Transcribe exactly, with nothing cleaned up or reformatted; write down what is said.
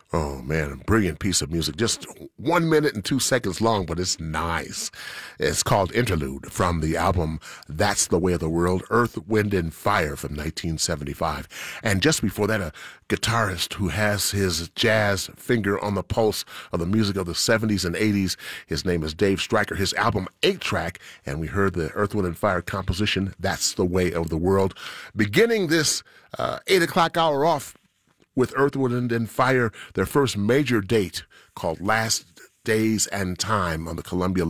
Oh man, a brilliant piece of music. Just one minute and two seconds long, but it's nice. It's called Interlude from the album That's the Way of the World, Earth, Wind, and Fire from nineteen seventy-five. And just before that, a guitarist who has his jazz finger on the pulse of the music of the seventies and eighties. His name is Dave Stryker. His album Eight Track, and we heard the Earth, Wind, and Fire composition, That's the Way of the World. Beginning this uh, eight o'clock hour off with Earth, Wind, and Fire, their first major date called Last Days and Time on the Columbia